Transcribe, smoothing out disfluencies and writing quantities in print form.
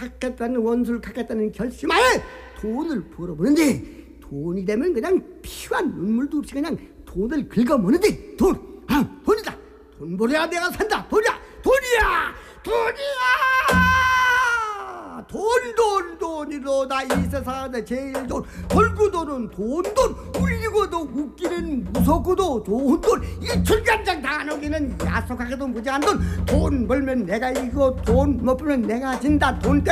갖겠다는 원수를 갖겠다는 결심하에 돈을 벌어보는데 돈이 되면 그냥 피와 눈물도 없이 그냥 돈을 긁어먹는데 돈이다. 돈 벌어야 내가 산다. 돈이야. 돈이로다 이 세상에 제일 좋은 벌고도는 돈 울리고도 웃기는 무섭고도 좋은 돈 이 출간장 당하기는 야속하게도 무지한 돈 벌면 내가 이기고 돈 못 벌면 내가 진다. 돈